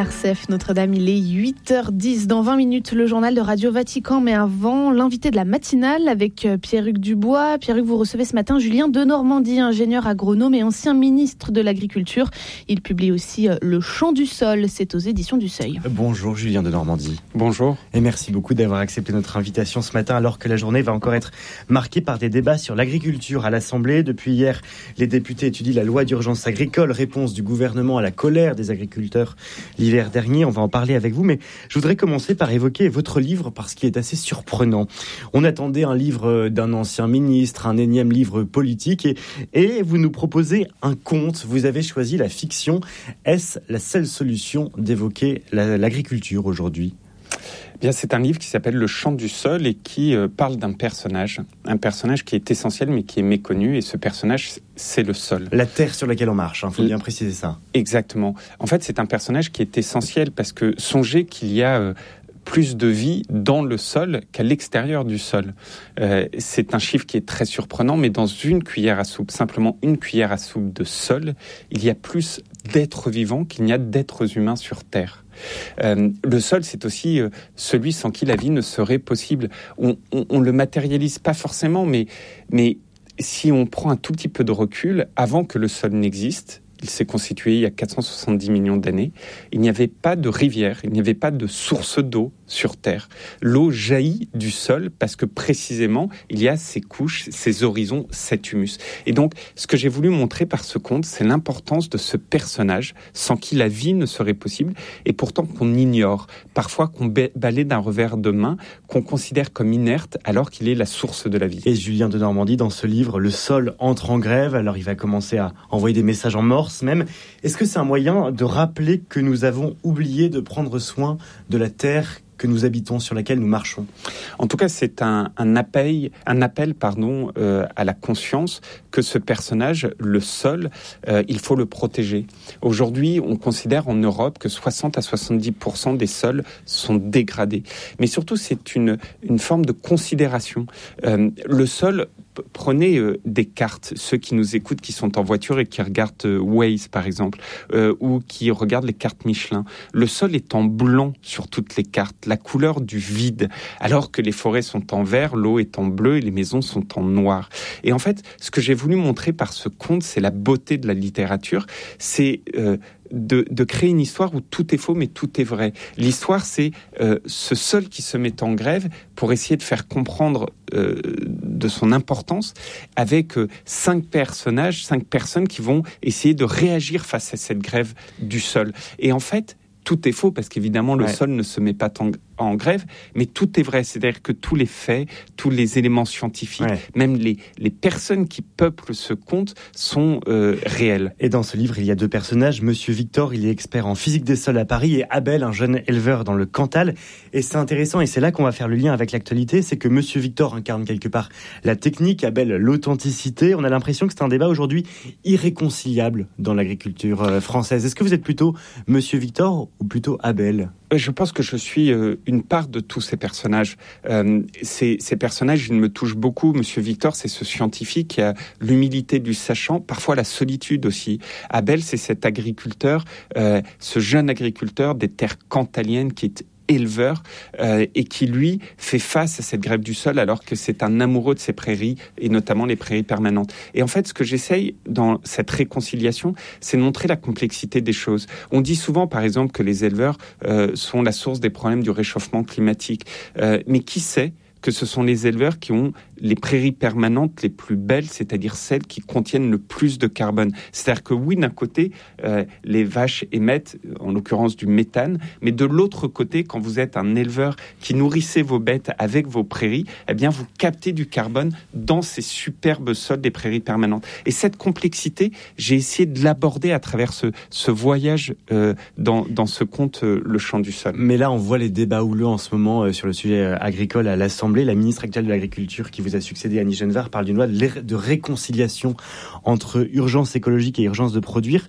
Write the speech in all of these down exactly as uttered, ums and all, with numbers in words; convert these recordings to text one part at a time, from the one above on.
R C F Notre-Dame, il est huit heures dix. Dans vingt minutes, le journal de Radio Vatican. Mais avant, l'invité de la matinale avec Pierre-Hugues Dubois. Pierre-Hugues, vous recevez ce matin Julien Denormandie, ingénieur agronome et ancien ministre de l'Agriculture. Il publie aussi Le Chant du Sol. C'est aux éditions du Seuil. Bonjour Julien Denormandie. Bonjour. Et merci beaucoup d'avoir accepté notre invitation ce matin alors que la journée va encore être marquée par des débats sur l'agriculture à l'Assemblée. Depuis hier, les députés étudient la loi d'urgence agricole, réponse du gouvernement à la colère des agriculteurs l'hiver dernier. On va en parler avec vous, mais je voudrais commencer par évoquer votre livre parce qu'il est assez surprenant. On attendait un livre d'un ancien ministre, un énième livre politique, et, et vous nous proposez un conte. Vous avez choisi la fiction. Est-ce la seule solution d'évoquer la, l'agriculture aujourd'hui ? Bien, c'est un livre qui s'appelle Le Chant du Sol et qui euh, parle d'un personnage, un personnage qui est essentiel mais qui est méconnu, et ce personnage, c'est le sol. La terre sur laquelle on marche, il hein, faut bien préciser ça. Exactement. En fait, c'est un personnage qui est essentiel parce que songez qu'il y a euh, plus de vie dans le sol qu'à l'extérieur du sol. Euh, c'est un chiffre qui est très surprenant, mais dans une cuillère à soupe, simplement une cuillère à soupe de sol, il y a plus d'êtres vivants qu'il n'y a d'êtres humains sur Terre. Euh, le sol, c'est aussi euh, celui sans qui la vie ne serait possible. On, on, on le matérialise pas forcément, mais, mais si on prend un tout petit peu de recul, avant que le sol n'existe, il s'est constitué il y a quatre cent soixante-dix millions d'années. Il n'y avait pas de rivière, il n'y avait pas de source d'eau sur Terre. L'eau jaillit du sol parce que précisément, il y a ces couches, ces horizons, cet humus. Et donc, ce que j'ai voulu montrer par ce conte, c'est l'importance de ce personnage sans qui la vie ne serait possible et pourtant qu'on ignore, parfois qu'on balaie d'un revers de main, qu'on considère comme inerte alors qu'il est la source de la vie. Et Julien Denormandie, dans ce livre, le sol entre en grève, alors il va commencer à envoyer des messages en morse même. Est-ce que c'est un moyen de rappeler que nous avons oublié de prendre soin de la terre que nous habitons, sur laquelle nous marchons? En tout cas, c'est un, un appel, un appel pardon, euh, à la conscience que ce personnage, le sol, euh, il faut le protéger. Aujourd'hui, on considère en Europe que soixante à soixante-dix pour cent des sols sont dégradés. Mais surtout, c'est une, une forme de considération. Euh, le sol, prenez euh, des cartes, ceux qui nous écoutent, qui sont en voiture et qui regardent euh, Waze, par exemple, euh, ou qui regardent les cartes Michelin. Le sol est en blanc sur toutes les cartes, la couleur du vide, alors que les forêts sont en vert, l'eau est en bleu et les maisons sont en noir. Et en fait, ce que j'ai voulu montrer par ce conte, c'est la beauté de la littérature, c'est euh, de, de créer une histoire où tout est faux mais tout est vrai. L'histoire, c'est euh, ce sol qui se met en grève pour essayer de faire comprendre euh, de son importance avec euh, cinq personnages, cinq personnes qui vont essayer de réagir face à cette grève du sol. Et en fait, tout est faux parce qu'évidemment le ouais. sol ne se met pas en, en grève, mais tout est vrai. C'est-à-dire que tous les faits, tous les éléments scientifiques, ouais. même les, les personnes qui peuplent ce conte sont euh, réelles. Et dans ce livre, il y a deux personnages. Monsieur Victor, il est expert en physique des sols à Paris, et Abel, un jeune éleveur dans le Cantal. Et c'est intéressant, et c'est là qu'on va faire le lien avec l'actualité, c'est que Monsieur Victor incarne quelque part la technique, Abel l'authenticité. On a l'impression que c'est un débat aujourd'hui irréconciliable dans l'agriculture française. Est-ce que vous êtes plutôt Monsieur Victor ou plutôt Abel ? Je pense que je suis euh, une part de tous ces personnages. Euh, ces, ces personnages, ils me touchent beaucoup. Monsieur Victor, c'est ce scientifique qui a l'humilité du sachant, parfois la solitude aussi. Abel, c'est cet agriculteur, euh, ce jeune agriculteur des terres cantaliennes qui est éleveur euh, et qui, lui, fait face à cette grève du sol alors que c'est un amoureux de ces prairies et notamment les prairies permanentes. Et en fait, ce que j'essaye dans cette réconciliation, c'est de montrer la complexité des choses. On dit souvent, par exemple, que les éleveurs euh, sont la source des problèmes du réchauffement climatique. Euh, mais qui sait que ce sont les éleveurs qui ont les prairies permanentes les plus belles, c'est-à-dire celles qui contiennent le plus de carbone. C'est-à-dire que oui, d'un côté, euh, les vaches émettent, en l'occurrence, du méthane, mais de l'autre côté, quand vous êtes un éleveur qui nourrissez vos bêtes avec vos prairies, eh bien, vous captez du carbone dans ces superbes sols des prairies permanentes. Et cette complexité, j'ai essayé de l'aborder à travers ce, ce voyage euh, dans, dans ce conte euh, Le Chant du Sol. Mais là, on voit les débats houleux en ce moment euh, sur le sujet euh, agricole à l'Assemblée. La ministre actuelle de l'Agriculture qui vous a succédé, Annie Genevard, parle d'une loi de réconciliation entre urgence écologique et urgence de produire.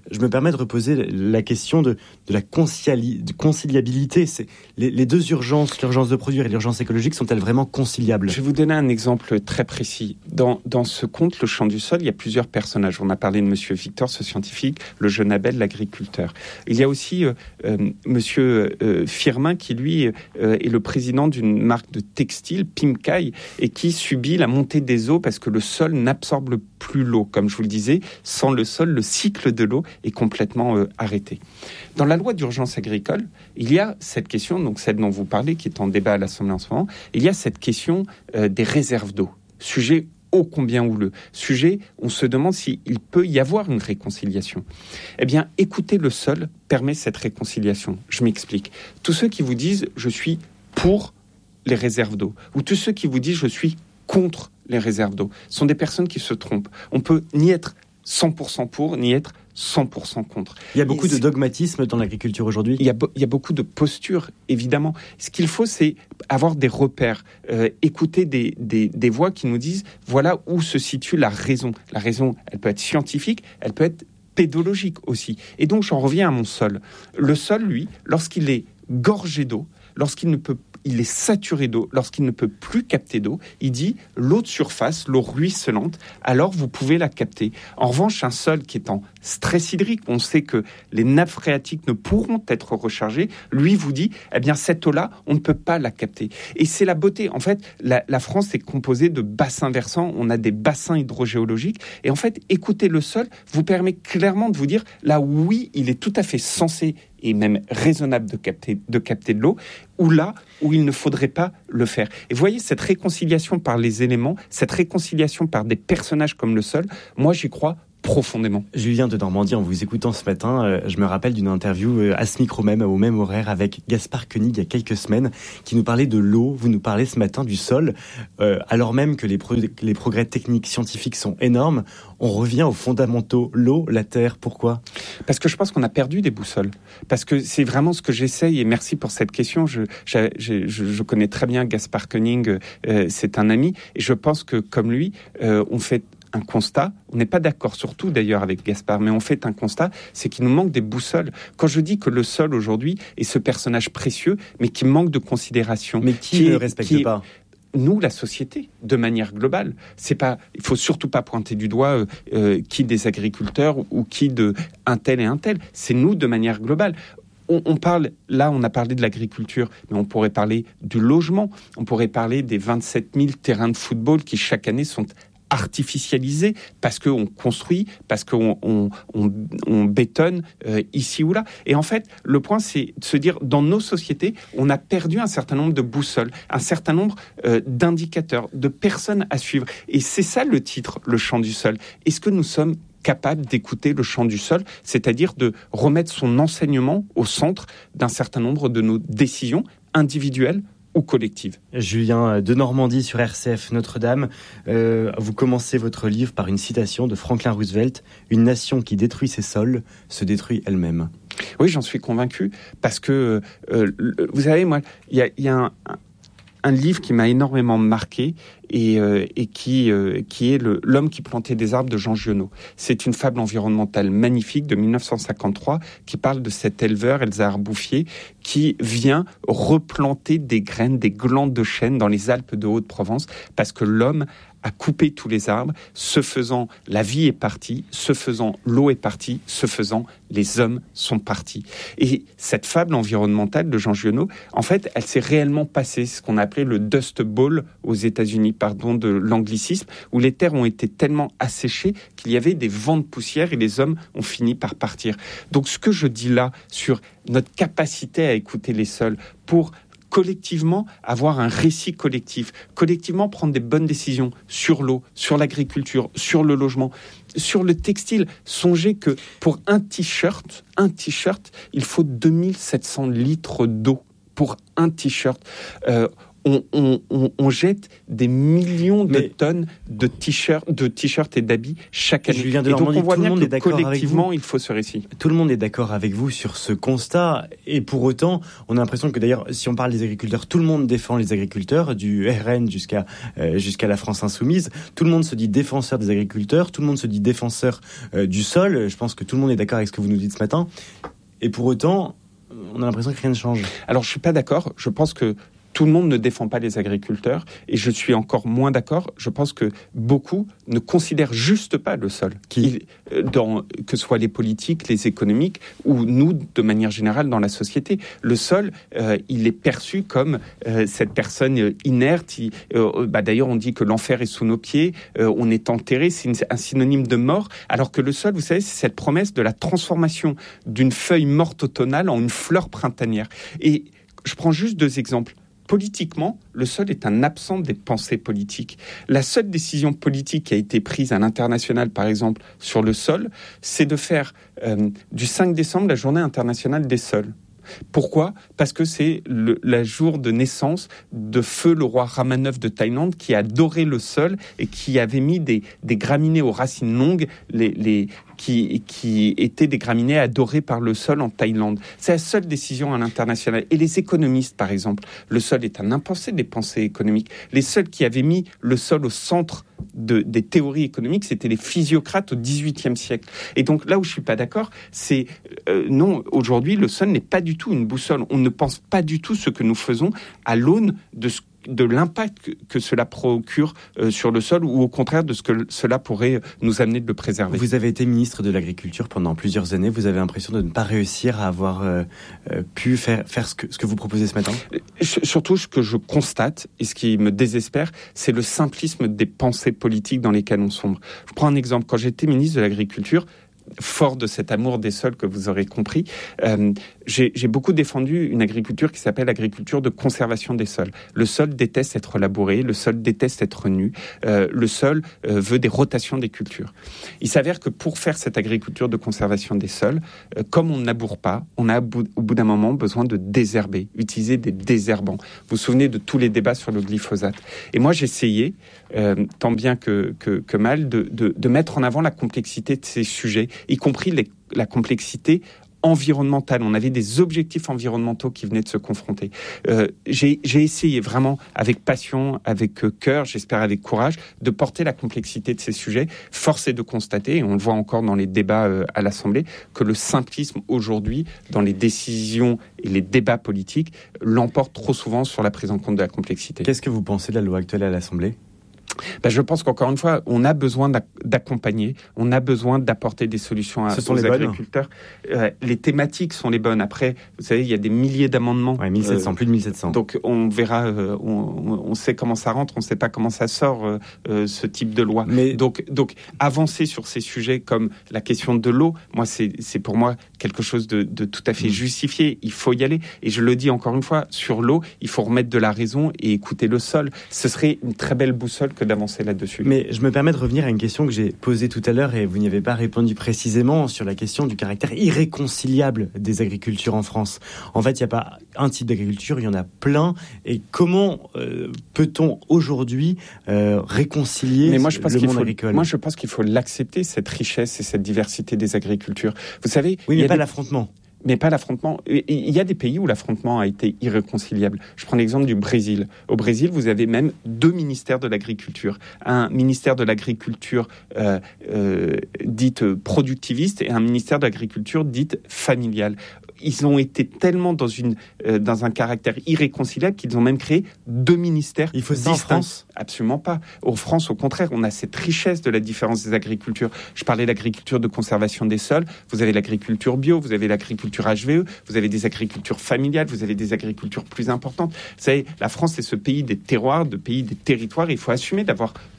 Je me permets de reposer la question de, de la concili- de conciliabilité. C'est, les, les deux urgences, l'urgence de produire et l'urgence écologique, sont-elles vraiment conciliables ? Je vais vous donner un exemple très précis. Dans, dans ce conte, Le Chant du Sol, il y a plusieurs personnages. On a parlé de Monsieur Victor, ce scientifique, le jeune Abel, l'agriculteur. Il y a aussi euh, euh, Monsieur euh, Firmin, qui lui euh, est le président d'une marque de textile, Pimcaï, et qui subit la montée des eaux parce que le sol n'absorbe plus l'eau. Comme je vous le disais, sans le sol, le cycle de l'eau est complètement euh, arrêté. Dans la loi d'urgence agricole, il y a cette question, donc celle dont vous parlez, qui est en débat à l'Assemblée en ce moment, il y a cette question euh, des réserves d'eau. Sujet ô combien houleux. Sujet, on se demande s'il peut y avoir une réconciliation. Eh bien, écouter le sol permet cette réconciliation. Je m'explique. Tous ceux qui vous disent « je suis pour les réserves d'eau » ou tous ceux qui vous disent « je suis contre les réserves d'eau » sont des personnes qui se trompent. On peut ni être cent pour cent pour, ni être cent pour cent contre. Il y a beaucoup Et de dogmatisme dans l'agriculture aujourd'hui. Il y a, il y a beaucoup de postures, évidemment. Ce qu'il faut, c'est avoir des repères, euh, écouter des, des, des voix qui nous disent voilà où se situe la raison. La raison, elle peut être scientifique, elle peut être pédologique aussi. Et donc, j'en reviens à mon sol. Le sol, lui, lorsqu'il est gorgé d'eau, lorsqu'il ne peut il est saturé d'eau, lorsqu'il ne peut plus capter d'eau, il dit l'eau de surface, l'eau ruisselante, alors vous pouvez la capter. En revanche, un sol qui est en stress hydrique, on sait que les nappes phréatiques ne pourront être rechargées, lui vous dit, eh bien cette eau-là, on ne peut pas la capter. Et c'est la beauté. En fait, la, la France est composée de bassins versants, on a des bassins hydrogéologiques, et en fait, écouter le sol vous permet clairement de vous dire, là oui, il est tout à fait censé et même raisonnable de capter, de capter de l'eau, ou là où il ne faudrait pas le faire. Et vous voyez, cette réconciliation par les éléments, cette réconciliation par des personnages comme le sol, moi j'y crois profondément. Julien de Normandie, en vous écoutant ce matin, euh, je me rappelle d'une interview euh, à ce micro même, au même horaire, avec Gaspard Koenig il y a quelques semaines, qui nous parlait de l'eau. Vous nous parlez ce matin du sol. Euh, alors même que les, pro- les progrès techniques, scientifiques sont énormes, on revient aux fondamentaux. L'eau, la terre, pourquoi ? Parce que je pense qu'on a perdu des boussoles. Parce que c'est vraiment ce que j'essaye, et merci pour cette question. Je, je, je, je connais très bien Gaspard Koenig, euh, c'est un ami, et je pense que comme lui, euh, on fait un constat, on n'est pas d'accord sur tout d'ailleurs avec Gaspard, mais on fait un constat, c'est qu'il nous manque des boussoles. Quand je dis que le sol aujourd'hui est ce personnage précieux, mais qui manque de considération. Mais qui, qui ne le respecte qui, pas nous, la société, de manière globale. C'est pas, il faut surtout pas pointer du doigt euh, euh, qui des agriculteurs ou qui de un tel et un tel. C'est nous de manière globale. On, on parle, là, on a parlé de l'agriculture, mais on pourrait parler du logement. On pourrait parler des vingt-sept mille terrains de football qui chaque année sont artificialisé parce qu'on construit, parce qu'on on, on, on bétonne euh, ici ou là. Et en fait, le point, c'est de se dire, dans nos sociétés, on a perdu un certain nombre de boussoles, un certain nombre euh, d'indicateurs, de personnes à suivre. Et c'est ça le titre, Le Chant du Sol. Est-ce que nous sommes capable d'écouter le chant du sol, c'est-à-dire de remettre son enseignement au centre d'un certain nombre de nos décisions individuelles ou collective. Julien de Normandie sur R C F Notre-Dame. Euh, vous commencez votre livre par une citation de Franklin Roosevelt. Une nation qui détruit ses sols se détruit elle-même. Oui, j'en suis convaincu parce que, euh, vous savez, moi, il y a, y a un, un livre qui m'a énormément marqué et, euh, et qui, euh, qui est le, L'homme qui plantait des arbres de Jean Giono. C'est une fable environnementale magnifique de dix-neuf cent cinquante-trois qui parle de cet éleveur, Elzahar Bouffier, qui vient replanter des graines, des glandes de chêne dans les Alpes de Haute-Provence parce que l'homme a coupé tous les arbres. Ce faisant, la vie est partie. Ce faisant, l'eau est partie. Ce faisant, les hommes sont partis. Et cette fable environnementale de Jean Giono, en fait, elle s'est réellement passée, ce qu'on appelait le Dust Bowl aux États-Unis, pardon de l'anglicisme, où les terres ont été tellement asséchées qu'il y avait des vents de poussière et les hommes ont fini par partir. Donc, ce que je dis là sur notre capacité à écouter les sols pour collectivement avoir un récit collectif, collectivement prendre des bonnes décisions sur l'eau, sur l'agriculture, sur le logement, sur le textile. Songez que pour un t-shirt, un t-shirt, il faut deux mille sept cents litres d'eau pour un t-shirt. Euh, on, on, on, on jette des millions de Mais... tonnes de t-shirts, de t-shirts et d'habits chaque année. Julien et donc on voit tout le bien monde que est d'accord collectivement, avec vous. il faut ce récit. Tout le monde est d'accord avec vous sur ce constat. Et pour autant, on a l'impression que d'ailleurs, si on parle des agriculteurs, tout le monde défend les agriculteurs, du R N jusqu'à, euh, jusqu'à la France Insoumise. Tout le monde se dit défenseur des agriculteurs. Tout le monde se dit défenseur euh, du sol. Je pense que tout le monde est d'accord avec ce que vous nous dites ce matin. Et pour autant, on a l'impression que rien ne change. Alors, je suis pas d'accord. Je pense que tout le monde ne défend pas les agriculteurs et je suis encore moins d'accord. Je pense que beaucoup ne considèrent juste pas le sol. Qui Il, dans, que ce soit les politiques, les économiques ou nous, de manière générale, dans la société. Le sol, euh, il est perçu comme euh, cette personne inerte. Il, euh, bah, d'ailleurs, on dit que l'enfer est sous nos pieds, euh, on est enterré, c'est une, un synonyme de mort. Alors que le sol, vous savez, c'est cette promesse de la transformation d'une feuille morte automnale en une fleur printanière. Et je prends juste deux exemples. Politiquement, le sol est un absent des pensées politiques. La seule décision politique qui a été prise à l'international, par exemple, sur le sol, c'est de faire euh, du cinq décembre la journée internationale des sols. Pourquoi ? Parce que c'est le la jour de naissance de feu le roi Rama neuf de Thaïlande qui adorait le sol et qui avait mis des, des graminées aux racines longues, les, les, qui, qui étaient des graminées adorées par le sol en Thaïlande. C'est la seule décision à l'international. Et les économistes, par exemple, le sol est un impensé des pensées économiques. Les seuls qui avaient mis le sol au centre de, des théories économiques, c'était les physiocrates au dix-huitième siècle. Et donc là où je suis pas d'accord, c'est euh, non, aujourd'hui le sol n'est pas du tout une boussole. On ne pense pas du tout ce que nous faisons à l'aune de ce de l'impact que, que cela procure euh, sur le sol ou au contraire de ce que cela pourrait nous amener de le préserver. Vous avez été ministre de l'Agriculture pendant plusieurs années. Vous avez l'impression de ne pas réussir à avoir euh, euh, pu faire, faire ce, que, ce que vous proposez ce matin ? Surtout, ce que je constate et ce qui me désespère, c'est le simplisme des pensées politiques dans lesquelles on sombre. Je prends un exemple. Quand j'étais ministre de l'Agriculture, fort de cet amour des sols que vous aurez compris, euh, j'ai, j'ai beaucoup défendu une agriculture qui s'appelle l'agriculture de conservation des sols. Le sol déteste être labouré, le sol déteste être nu, euh, le sol euh, veut des rotations des cultures. Il s'avère que pour faire cette agriculture de conservation des sols, euh, comme on ne laboure pas, on a au bout, au bout d'un moment besoin de désherber, utiliser des désherbants. Vous vous souvenez de tous les débats sur le glyphosate. Et moi j'essayais, euh, tant bien que, que, que mal, de, de, de mettre en avant la complexité de ces sujets, y compris les, la complexité environnementale. On avait des objectifs environnementaux qui venaient de se confronter. Euh, j'ai, j'ai essayé vraiment, avec passion, avec euh, cœur, j'espère avec courage, de porter la complexité de ces sujets. Force est de constater, et on le voit encore dans les débats euh, à l'Assemblée, que le simplisme aujourd'hui, dans les décisions et les débats politiques, l'emporte trop souvent sur la prise en compte de la complexité. Qu'est-ce que vous pensez de la loi actuelle à l'Assemblée ? Ben, je pense qu'encore une fois, on a besoin d'accompagner, on a besoin d'apporter des solutions à, aux agriculteurs. Euh, les thématiques sont les bonnes. Après, vous savez, il y a des milliers d'amendements. Ouais, mille sept cents, euh, plus de mille sept cents. Donc, on verra, euh, on, on sait comment ça rentre, on ne sait pas comment ça sort, euh, euh, ce type de loi. Mais... Donc, donc, avancer sur ces sujets comme la question de l'eau, moi, c'est, c'est pour moi quelque chose de, de tout à fait mmh. justifié. Il faut y aller. Et je le dis encore une fois, sur l'eau, il faut remettre de la raison et écouter le sol. Ce serait une très belle boussole que d'avancer là-dessus. Mais je me permets de revenir à une question que j'ai posée tout à l'heure et vous n'y avez pas répondu précisément sur la question du caractère irréconciliable des agricultures en France. En fait, il n'y a pas un type d'agriculture, il y en a plein. Et comment euh, peut-on aujourd'hui euh, réconcilier mais moi, je pense le qu'il monde faut, agricole ? Moi, je pense qu'il faut l'accepter, cette richesse et cette diversité des agricultures. Vous savez... Oui, mais pas des... l'affrontement. Mais pas l'affrontement. Il y a des pays où l'affrontement a été irréconciliable. Je prends l'exemple du Brésil. Au Brésil, vous avez même deux ministères de l'agriculture. Un ministère de l'agriculture euh, euh, dite productiviste et un ministère de l'agriculture dite familiale. Ils ont été tellement dans, une, euh, dans un caractère irréconciliable qu'ils ont même créé deux ministères Il faut distincts. ça en France ? Absolument pas. En France, au contraire, on a cette richesse de la différence des agricultures. Je parlais de l'agriculture de conservation des sols. Vous avez l'agriculture bio, vous avez l'agriculture H V E, vous avez des agricultures familiales, vous avez des agricultures plus importantes. Vous savez, la France, c'est ce pays des terroirs, de pays des territoires. Il faut assumer d'avoir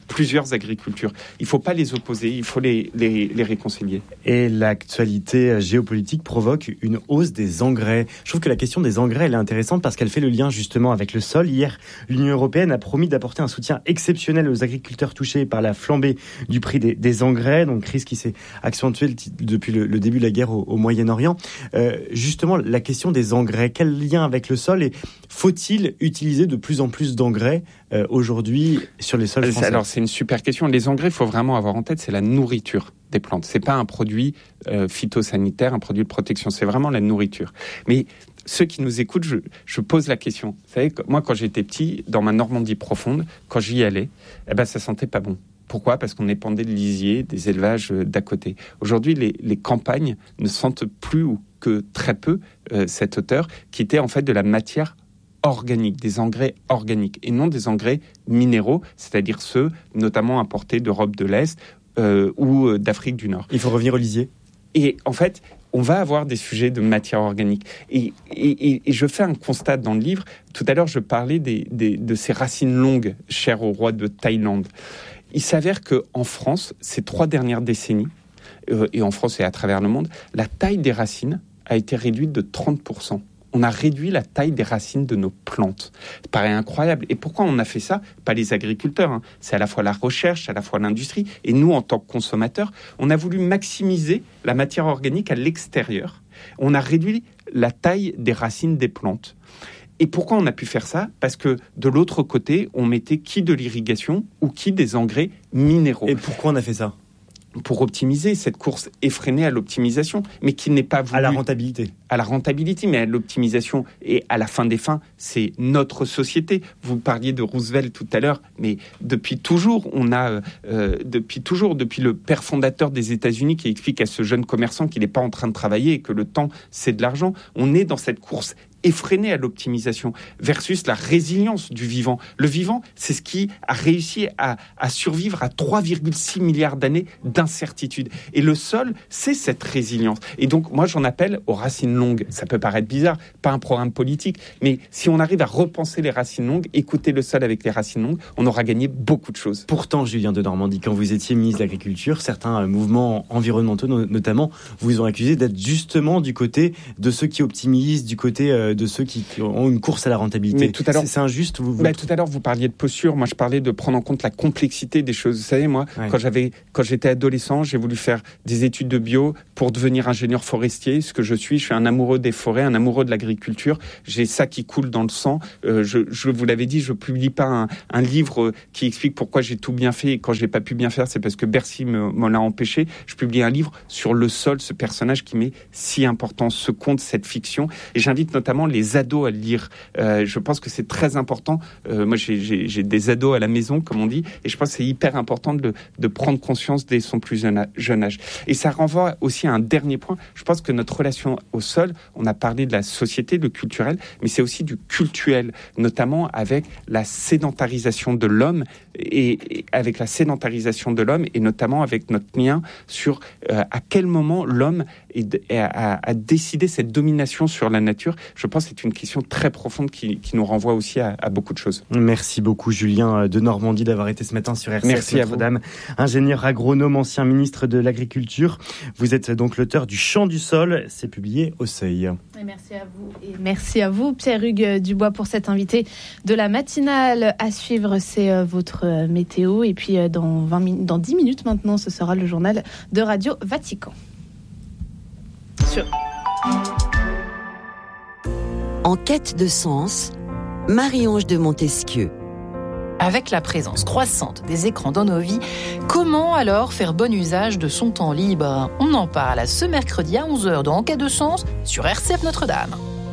plusieurs agricultures. Il ne faut pas les opposer, il faut les, les, les réconcilier. Et l'actualité géopolitique provoque une hausse des engrais. Je trouve que la question des engrais, elle est intéressante parce qu'elle fait le lien justement avec le sol. Hier, l'Union européenne a promis d'apporter un soutien exceptionnel aux agriculteurs touchés par la flambée du prix des, des engrais, donc crise qui s'est accentuée depuis le, le début de la guerre au, au Moyen-Orient. Euh, justement, la question des engrais, quel lien avec le sol et faut-il utiliser de plus en plus d'engrais euh, aujourd'hui sur les sols français? Alors, c'est une super question. Les engrais, il faut vraiment avoir en tête, c'est la nourriture des plantes. C'est pas un produit euh, phytosanitaire, un produit de protection. C'est vraiment la nourriture. Mais ceux qui nous écoutent, je, je pose la question. Vous savez, moi, quand j'étais petit, dans ma Normandie profonde, quand j'y allais, eh ben, ça sentait pas bon. Pourquoi ? Parce qu'on épandait de lisier, des élevages d'à côté. Aujourd'hui, les, les campagnes ne sentent plus ou que très peu euh, cette odeur qui était en fait de la matière organique, des engrais organiques et non des engrais minéraux, c'est-à-dire ceux notamment importés d'Europe de l'Est euh, ou d'Afrique du Nord. Il faut revenir au lisier. Et en fait, on va avoir des sujets de matière organique. Et, et, et je fais un constat dans le livre. Tout à l'heure, je parlais des, des, de ces racines longues chères au roi de Thaïlande. Il s'avère qu'en France, ces trois dernières décennies, euh, et en France et à travers le monde, la taille des racines a été réduite de trente pour cent. On a réduit la taille des racines de nos plantes. Ça paraît incroyable. Et pourquoi on a fait ça ? Pas les agriculteurs. Hein. C'est à la fois la recherche, à la fois l'industrie. Et nous, en tant que consommateurs, on a voulu maximiser la matière organique à l'extérieur. On a réduit la taille des racines des plantes. Et pourquoi on a pu faire ça ? Parce que de l'autre côté, on mettait qui de l'irrigation ou qui des engrais minéraux. Et pourquoi on a fait ça ? Pour optimiser cette course effrénée à l'optimisation, mais qui n'est pas voulu... À la rentabilité. À la rentabilité, mais à l'optimisation. Et à la fin des fins, c'est notre société. Vous parliez de Roosevelt tout à l'heure, mais depuis toujours, on a... Euh, depuis toujours, depuis le père fondateur des États-Unis qui explique à ce jeune commerçant qu'il n'est pas en train de travailler et que le temps, c'est de l'argent, on est dans cette course effrénée à l'optimisation versus la résilience du vivant. Le vivant, c'est ce qui a réussi à, à survivre à trois virgule six milliards d'années d'incertitude. Et le sol, c'est cette résilience. Et donc, moi, j'en appelle aux racines longues. Ça peut paraître bizarre, pas un programme politique, mais si on arrive à repenser les racines longues, écouter le sol avec les racines longues, on aura gagné beaucoup de choses. Pourtant, Julien de Normandie, quand vous étiez ministre de l'Agriculture, certains mouvements environnementaux, notamment, vous ont accusé d'être justement du côté de ceux qui optimisent, du côté euh, de ceux qui ont une course à la rentabilité. Mais tout à l'heure, c'est, c'est injuste. Vous, vous... Bah, tout à l'heure, vous parliez de posture. Moi, je parlais de prendre en compte la complexité des choses. Vous savez, moi, ouais. quand j'avais, quand j'étais adolescent, j'ai voulu faire des études de bio pour devenir ingénieur forestier. Ce que je suis, je suis un amoureux des forêts, un amoureux de l'agriculture. J'ai ça qui coule dans le sang. Euh, je, je vous l'avais dit, je publie pas un, un livre qui explique pourquoi j'ai tout bien fait et quand j'ai pas pu bien faire, c'est parce que Bercy me, m'en l'a empêché. Je publie un livre sur le sol, ce personnage qui m'est si important, ce conte, cette fiction. Et j'invite notamment les ados à le lire. Euh, je pense que c'est très important. Euh, moi, j'ai, j'ai, j'ai des ados à la maison, comme on dit, et je pense que c'est hyper important de, de prendre conscience dès son plus jeune, jeune âge. Et ça renvoie aussi à un dernier point. Je pense que notre relation au sol, on a parlé de la société, le culturel, mais c'est aussi du cultuel, notamment avec la sédentarisation de l'homme et, et avec la sédentarisation de l'homme et notamment avec notre lien sur euh, à quel moment l'homme est, a, a décidé cette domination sur la nature. Je pense que c'est une question très profonde qui, qui nous renvoie aussi à, à beaucoup de choses. Merci beaucoup Julien de Normandie d'avoir été ce matin sur R C F Merci Notre-Dame. Ingénieur agronome, ancien ministre de l'Agriculture. Vous êtes donc l'auteur du Chant du sol. C'est publié au Seuil. Et merci à vous. Et merci à vous Pierre-Hugues Dubois pour cet invité de la matinale. À suivre, c'est votre météo. Et puis dans, vingt min- dans dix minutes maintenant, ce sera le journal de Radio Vatican. Sur... En quête de sens, Marie-Ange de Montesquieu. Avec la présence croissante des écrans dans nos vies, comment alors faire bon usage de son temps libre ? On en parle ce mercredi à onze heures dans En quête de sens sur R C F Notre-Dame.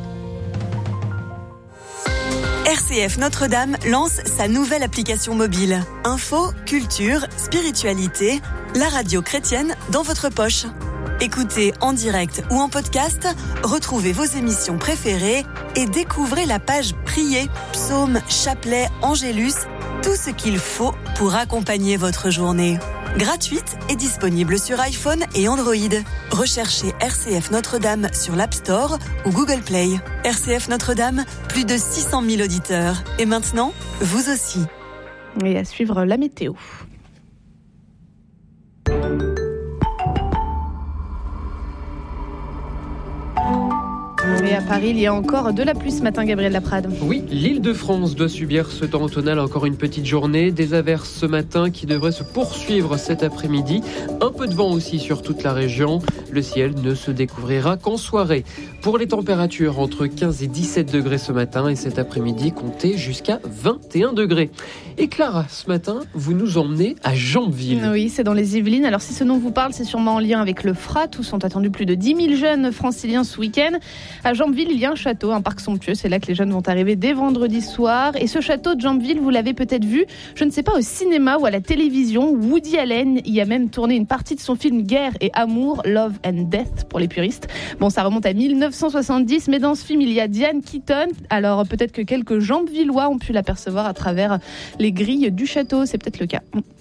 R C F Notre-Dame lance sa nouvelle application mobile. Info, culture, spiritualité, la radio chrétienne dans votre poche. Écoutez en direct ou en podcast, retrouvez vos émissions préférées et découvrez la page Prier, psaumes, chapelets, angélus, tout ce qu'il faut pour accompagner votre journée. Gratuite et disponible sur iPhone et Android. Recherchez R C F Notre-Dame sur l'App Store ou Google Play. R C F Notre-Dame, plus de six cent mille auditeurs. Et maintenant, vous aussi. Et à suivre la météo. Et à Paris, il y a encore de la pluie ce matin, Gabriel Laprade. Oui, l'Île-de-France doit subir ce temps automnal encore une petite journée. Des averses ce matin qui devraient se poursuivre cet après-midi. Un peu de vent aussi sur toute la région. Le ciel ne se découvrira qu'en soirée. Pour les températures, entre quinze et dix-sept degrés ce matin et cet après-midi, comptez jusqu'à vingt et un degrés. Et Clara, ce matin, vous nous emmenez à Jambeville. Oui, c'est dans les Yvelines. Alors si ce nom vous parle, c'est sûrement en lien avec le Frat, où sont attendus plus de dix mille jeunes franciliens ce week-end. À Jambeville, il y a un château, un parc somptueux. C'est là que les jeunes vont arriver dès vendredi soir. Et ce château de Jambeville, vous l'avez peut-être vu, je ne sais pas, au cinéma ou à la télévision. Woody Allen y a même tourné une partie de son film Guerre et Amour, Love and Death pour les puristes. Bon, ça remonte à dix-neuf cent soixante-dix, mais dans ce film, il y a Diane Keaton. Alors peut-être que quelques Jambevillois ont pu l'apercevoir à travers les grilles du château. C'est peut-être le cas.